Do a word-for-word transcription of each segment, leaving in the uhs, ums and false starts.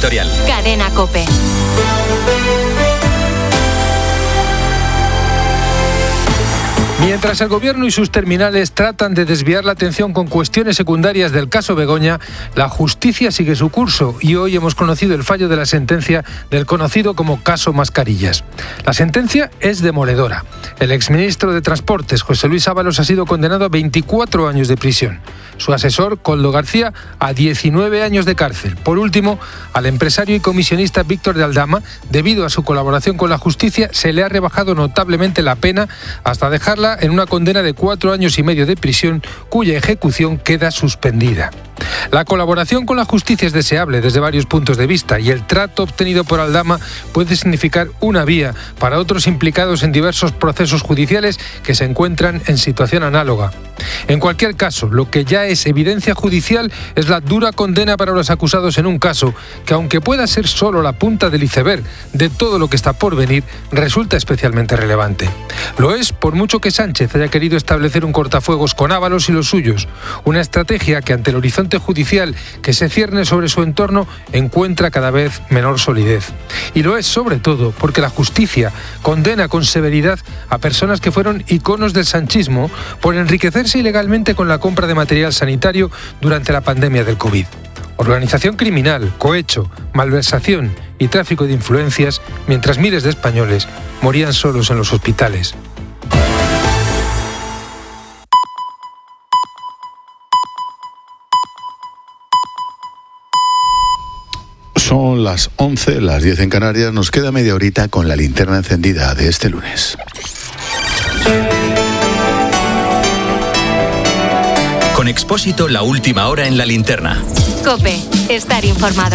Editorial. Cadena COPE. Mientras el Gobierno y sus terminales tratan de desviar la atención con cuestiones secundarias del caso Begoña, la justicia sigue su curso y hoy hemos conocido el fallo de la sentencia del conocido como caso Mascarillas. La sentencia es demoledora. El exministro de Transportes, José Luis Ábalos, ha sido condenado a veinticuatro años de prisión. Su asesor, Koldo García, a diecinueve años de cárcel. Por último, al empresario y comisionista Víctor de Aldama, debido a su colaboración con la justicia, se le ha rebajado notablemente la pena hasta dejarla en una condena de cuatro años y medio de prisión, cuya ejecución queda suspendida. La colaboración con la justicia es deseable desde varios puntos de vista y el trato obtenido por Aldama puede significar una vía para otros implicados en diversos procesos judiciales que se encuentran en situación análoga. En cualquier caso, lo que ya es evidencia judicial es la dura condena para los acusados en un caso que, aunque pueda ser solo la punta del iceberg de todo lo que está por venir, resulta especialmente relevante. Lo es por mucho que Sánchez haya querido establecer un cortafuegos con Ábalos y los suyos, una estrategia que ante el horizonte judicial que se cierne sobre su entorno encuentra cada vez menor solidez. Y lo es sobre todo porque la justicia condena con severidad a personas que fueron iconos del sanchismo por enriquecerse ilegalmente con la compra de material sanitario durante la pandemia del COVID. Organización criminal, cohecho, malversación y tráfico de influencias, mientras miles de españoles morían solos en los hospitales. Son las once, las diez en Canarias. Nos queda media horita con la linterna encendida de este lunes. Con Expósito, la última hora en la linterna. COPE, estar informado.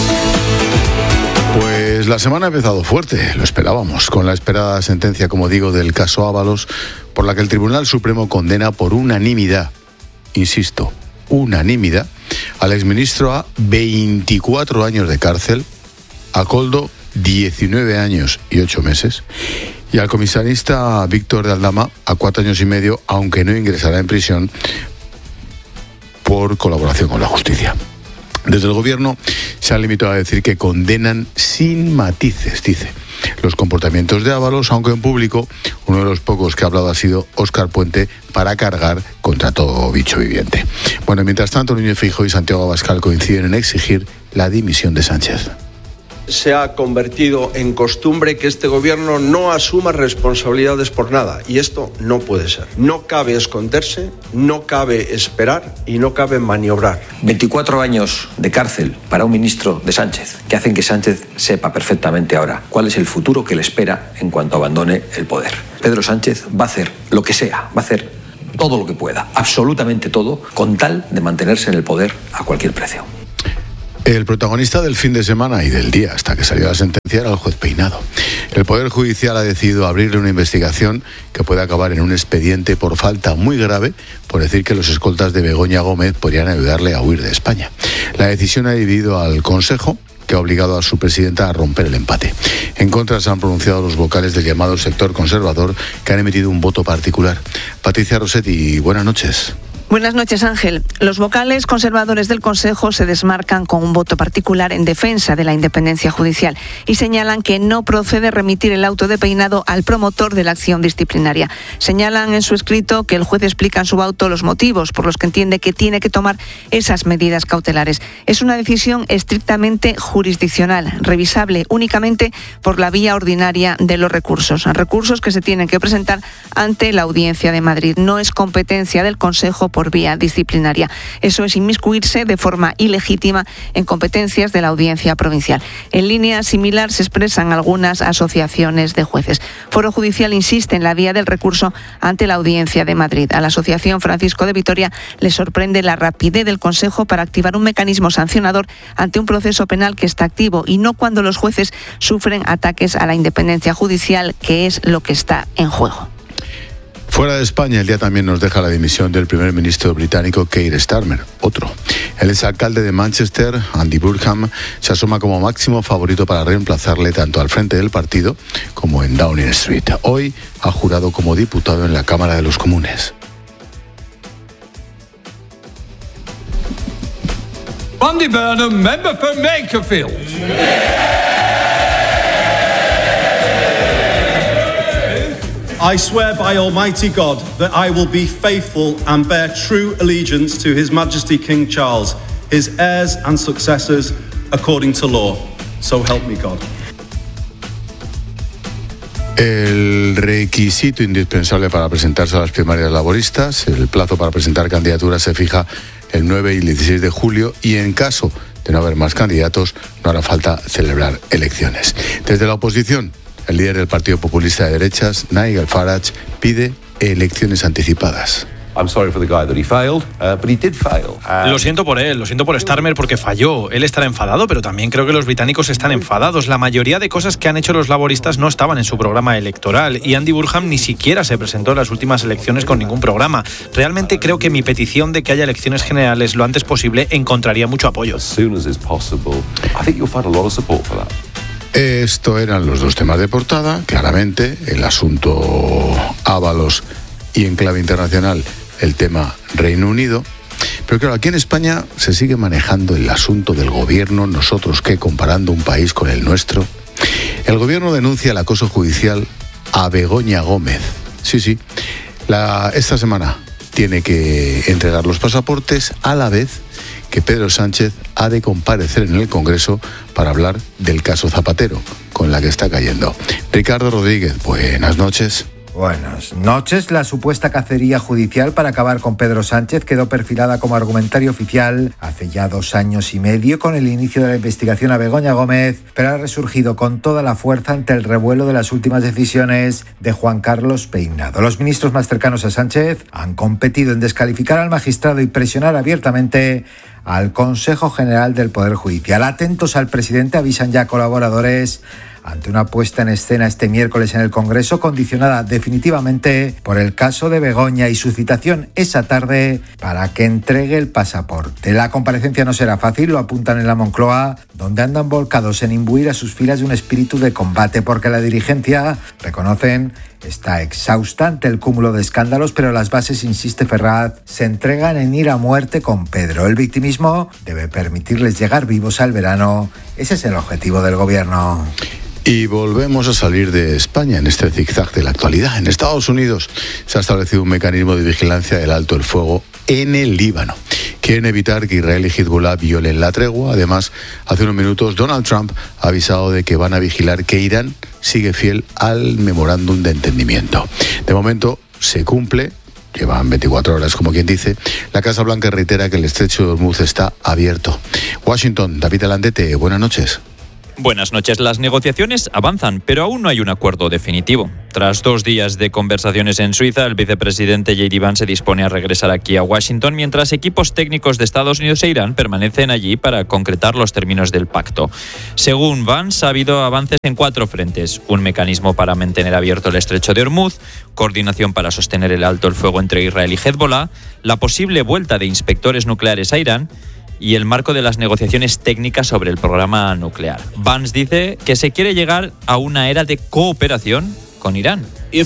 Pues la semana ha empezado fuerte, lo esperábamos, con la esperada sentencia, como digo, del caso Ábalos, por la que el Tribunal Supremo condena por unanimidad, insisto, unanimidad, al exministro a veinticuatro años de cárcel, a Koldo diecinueve años y ocho meses, y al comisionista Víctor de Aldama a cuatro años y medio, aunque no ingresará en prisión por colaboración con la justicia. Desde el Gobierno se han limitado a decir que condenan sin matices, dice, los comportamientos de Ábalos, aunque en público uno de los pocos que ha hablado ha sido Óscar Puente para cargar contra todo bicho viviente. Bueno, mientras tanto, Núñez Feijóo y Santiago Abascal coinciden en exigir la dimisión de Sánchez. Se ha convertido en costumbre que este gobierno no asuma responsabilidades por nada, y esto no puede ser. No cabe esconderse, no cabe esperar y no cabe maniobrar. veinticuatro años de cárcel para un ministro de Sánchez, que hacen que Sánchez sepa perfectamente ahora cuál es el futuro que le espera en cuanto abandone el poder. Pedro Sánchez va a hacer lo que sea, va a hacer todo lo que pueda, absolutamente todo, con tal de mantenerse en el poder a cualquier precio. El protagonista del fin de semana y del día hasta que salió la sentencia era el juez Peinado. El Poder Judicial ha decidido abrirle una investigación que puede acabar en un expediente por falta muy grave por decir que los escoltas de Begoña Gómez podrían ayudarle a huir de España. La decisión ha dividido al Consejo, que ha obligado a su presidenta a romper el empate. En contra se han pronunciado los vocales del llamado sector conservador, que han emitido un voto particular. Patricia Rossetti, buenas noches. Buenas noches, Ángel. Los vocales conservadores del Consejo se desmarcan con un voto particular en defensa de la independencia judicial y señalan que no procede remitir el auto de Peinado al promotor de la acción disciplinaria. Señalan en su escrito que el juez explica en su auto los motivos por los que entiende que tiene que tomar esas medidas cautelares. Es una decisión estrictamente jurisdiccional, revisable únicamente por la vía ordinaria de los recursos. Recursos que se tienen que presentar ante la Audiencia de Madrid. No es competencia del Consejo por vía disciplinaria. Eso es inmiscuirse de forma ilegítima en competencias de la Audiencia Provincial. En línea similar se expresan algunas asociaciones de jueces. Foro Judicial insiste en la vía del recurso ante la Audiencia de Madrid. A la Asociación Francisco de Vitoria le sorprende la rapidez del Consejo para activar un mecanismo sancionador ante un proceso penal que está activo y no cuando los jueces sufren ataques a la independencia judicial, que es lo que está en juego. Fuera de España, el día también nos deja la dimisión del primer ministro británico Keir Starmer, otro. El exalcalde de Manchester, Andy Burnham, se asoma como máximo favorito para reemplazarle tanto al frente del partido como en Downing Street. Hoy ha jurado como diputado en la Cámara de los Comunes. Bundy Burnham, member for Makerfield. I swear by Almighty God that I will be faithful and bear true allegiance to His Majesty King Charles, his heirs and successors, according to law. So help me God. El requisito indispensable para presentarse a las primarias laboristas, el plazo para presentar candidaturas se fija el nueve y el dieciséis de julio y en caso de no haber más candidatos no hará falta celebrar elecciones. Desde la oposición, el líder del Partido Populista de Derechas, Nigel Farage, pide elecciones anticipadas. I'm sorry for the guy that he failed, uh, but he did fail. Uh... Lo siento por él, lo siento por Starmer porque falló. Él estará enfadado, pero también creo que los británicos están enfadados. La mayoría de cosas que han hecho los laboristas no estaban en su programa electoral y Andy Burnham ni siquiera se presentó en las últimas elecciones con ningún programa. Realmente creo que mi petición de que haya elecciones generales lo antes posible encontraría mucho apoyo. As soon as is possible, I think you'll find a lot of support for that. Esto eran los dos temas de portada, claramente, el asunto Ábalos y en clave internacional el tema Reino Unido. Pero claro, aquí en España se sigue manejando el asunto del gobierno, nosotros qué, comparando un país con el nuestro. El gobierno denuncia el acoso judicial a Begoña Gómez. Sí, sí, la, esta semana tiene que entregar los pasaportes a la vez que Pedro Sánchez ha de comparecer en el Congreso para hablar del caso Zapatero, con la que está cayendo. Ricardo Rodríguez, buenas noches. Buenas noches. La supuesta cacería judicial para acabar con Pedro Sánchez quedó perfilada como argumentario oficial hace ya dos años y medio con el inicio de la investigación a Begoña Gómez, pero ha resurgido con toda la fuerza ante el revuelo de las últimas decisiones de Juan Carlos Peinado. Los ministros más cercanos a Sánchez han competido en descalificar al magistrado y presionar abiertamente al Consejo General del Poder Judicial. Atentos al presidente, avisan ya colaboradores ante una puesta en escena este miércoles en el Congreso condicionada definitivamente por el caso de Begoña y su citación esa tarde para que entregue el pasaporte. La comparecencia no será fácil, lo apuntan en la Moncloa, donde andan volcados en imbuir a sus filas de un espíritu de combate, porque la dirigencia, reconocen, está exhausta ante el cúmulo de escándalos, pero las bases, insiste Ferraz, se entregan en ir a muerte con Pedro. El victimismo debe permitirles llegar vivos al verano. Ese es el objetivo del gobierno. Y volvemos a salir de España en este zigzag de la actualidad. En Estados Unidos se ha establecido un mecanismo de vigilancia del alto el fuego en el Líbano. Quieren evitar que Israel y Hezbollah violen la tregua. Además, hace unos minutos Donald Trump ha avisado de que van a vigilar que Irán sigue fiel al memorándum de entendimiento. De momento se cumple. Llevan veinticuatro horas, como quien dice. La Casa Blanca reitera que el estrecho de Hormuz está abierto. Washington, David Alandete, buenas noches. Buenas noches. Las negociaciones avanzan, pero aún no hay un acuerdo definitivo. Tras dos días de conversaciones en Suiza, el vicepresidente J D Vance se dispone a regresar aquí a Washington, mientras equipos técnicos de Estados Unidos e Irán permanecen allí para concretar los términos del pacto. Según Vance, ha habido avances en cuatro frentes: un mecanismo para mantener abierto el estrecho de Hormuz, coordinación para sostener el alto el fuego entre Israel y Hezbollah, la posible vuelta de inspectores nucleares a Irán y el marco de las negociaciones técnicas sobre el programa nuclear. Vance dice que se quiere llegar a una era de cooperación con Irán.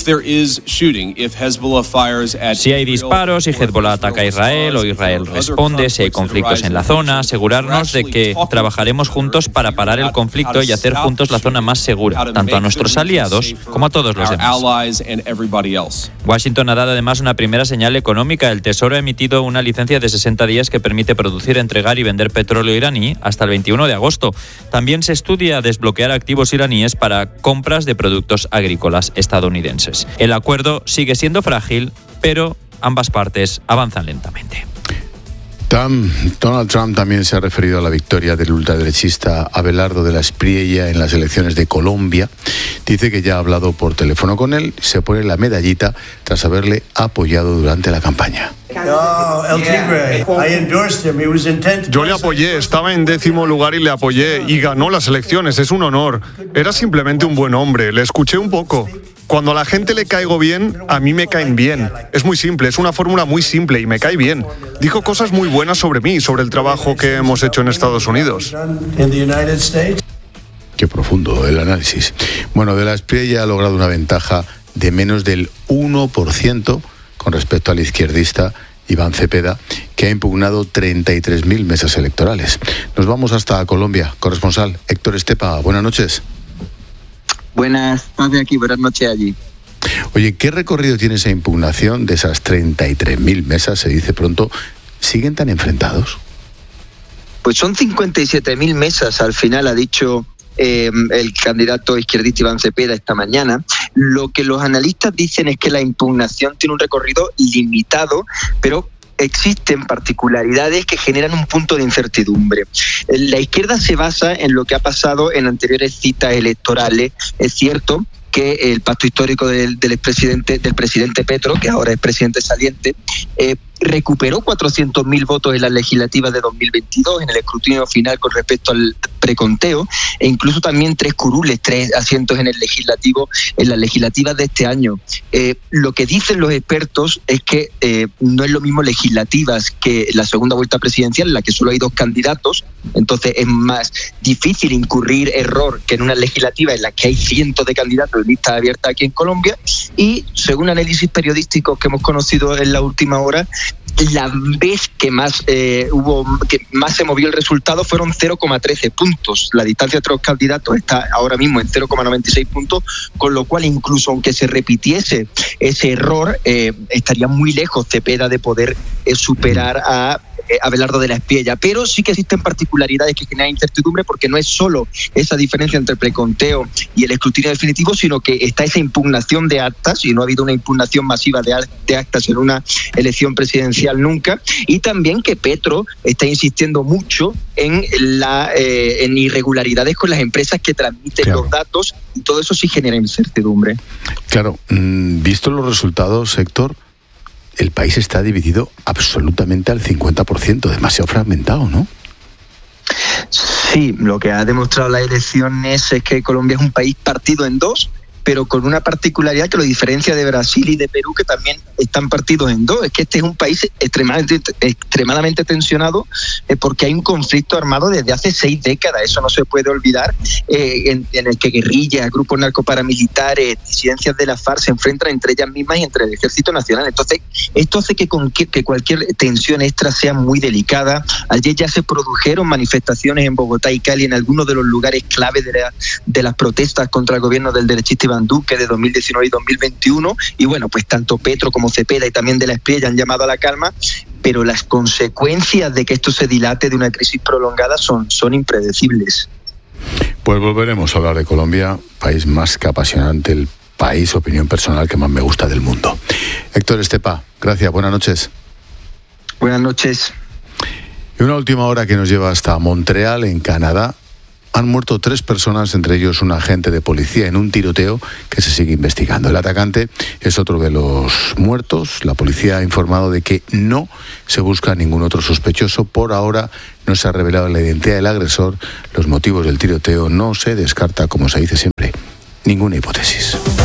Si hay disparos y Hezbollah ataca a Israel o Israel responde, si hay conflictos en la zona, asegurarnos de que trabajaremos juntos para parar el conflicto y hacer juntos la zona más segura, tanto a nuestros aliados como a todos los demás. Washington ha dado además una primera señal económica. El Tesoro ha emitido una licencia de sesenta días que permite producir, entregar y vender petróleo iraní hasta el veintiuno de agosto. También se estudia desbloquear activos iraníes para compras de productos agrícolas estadounidenses. El acuerdo sigue siendo frágil, pero ambas partes avanzan lentamente. Tam, Donald Trump también se ha referido a la victoria del ultraderechista Abelardo de la Espriella en las elecciones de Colombia. Dice que ya ha hablado por teléfono con él y se pone la medallita tras haberle apoyado durante la campaña. No, el Tigre. I endorsed him. He was intent. Yo le apoyé, estaba en décimo lugar y le apoyé y ganó las elecciones, es un honor. Era simplemente un buen hombre, le escuché un poco. Cuando a la gente le caigo bien, a mí me caen bien. Es muy simple, es una fórmula muy simple y me cae bien. Dijo cosas muy buenas sobre mí, sobre el trabajo que hemos hecho en Estados Unidos. Qué profundo el análisis. Bueno, de la Espriella ha logrado una ventaja de menos del uno por ciento con respecto al izquierdista Iván Cepeda, que ha impugnado treinta y tres mil mesas electorales. Nos vamos hasta Colombia. Corresponsal Héctor Estepa, buenas noches. Buenas tardes aquí, buenas noches allí. Oye, ¿qué recorrido tiene esa impugnación de esas treinta y tres mil mesas? Se dice pronto, ¿siguen tan enfrentados? Pues son cincuenta y siete mil mesas, al final ha dicho eh, el candidato izquierdista Iván Cepeda esta mañana. Lo que los analistas dicen es que la impugnación tiene un recorrido limitado, pero existen particularidades que generan un punto de incertidumbre. La izquierda se basa en lo que ha pasado en anteriores citas electorales. Es cierto que el pacto histórico del, del expresidente, del presidente Petro, que ahora es presidente saliente, eh, recuperó cuatrocientos mil votos en las legislativas de dos mil veintidós, en el escrutinio final con respecto al preconteo, e incluso también tres curules, tres asientos en el legislativo, en las legislativas de este año. Eh, lo que dicen los expertos es que eh, no es lo mismo legislativas que la segunda vuelta presidencial, en la que solo hay dos candidatos, entonces es más difícil incurrir error que en una legislativa en la que hay cientos de candidatos de lista abierta aquí en Colombia, y según análisis periodísticos que hemos conocido en la última hora, la vez que más eh, hubo que más se movió el resultado fueron cero coma trece puntos. La distancia entre los candidatos está ahora mismo en cero coma noventa y seis puntos, con lo cual incluso aunque se repitiese ese error, eh, estaría muy lejos Cepeda de poder eh, superar a Abelardo de la Espriella. Pero sí que existen particularidades que generan incertidumbre, porque no es solo esa diferencia entre el preconteo y el escrutinio definitivo, sino que está esa impugnación de actas, y no ha habido una impugnación masiva de actas en una elección presidencial nunca, y también que Petro está insistiendo mucho en la eh, en irregularidades con las empresas que transmiten claro. los datos, y todo eso sí genera incertidumbre. Claro, visto los resultados, Héctor, el país está dividido absolutamente al cincuenta por ciento, demasiado fragmentado, ¿no? Sí, lo que ha demostrado las elecciones es que Colombia es un país partido en dos, pero con una particularidad que lo diferencia de Brasil y de Perú, que también están partidos en dos. Es que este es un país extremadamente, extremadamente tensionado eh, porque hay un conflicto armado desde hace seis décadas. Eso no se puede olvidar, eh, en, en el que guerrillas, grupos narcoparamilitares, disidencias de la FARC se enfrentan entre ellas mismas y entre el Ejército Nacional. Entonces, esto hace que, con, que, que cualquier tensión extra sea muy delicada. Ayer ya se produjeron manifestaciones en Bogotá y Cali, en algunos de los lugares clave de, la, de las protestas contra el gobierno del derechista Iván Duque de dos mil diecinueve y dos mil veintiuno, y bueno, pues tanto Petro como Cepeda y también de la Espriella han llamado a la calma, pero las consecuencias de que esto se dilate de una crisis prolongada son, son impredecibles. Pues volveremos a hablar de Colombia, país más que apasionante, el país, opinión personal, que más me gusta del mundo. Héctor Estepa, gracias, buenas noches. Buenas noches. Y una última hora que nos lleva hasta Montreal, en Canadá. Han muerto tres personas, entre ellos un agente de policía, en un tiroteo que se sigue investigando. El atacante es otro de los muertos. La policía ha informado de que no se busca ningún otro sospechoso. Por ahora no se ha revelado la identidad del agresor. Los motivos del tiroteo no se descarta, como se dice siempre, ninguna hipótesis.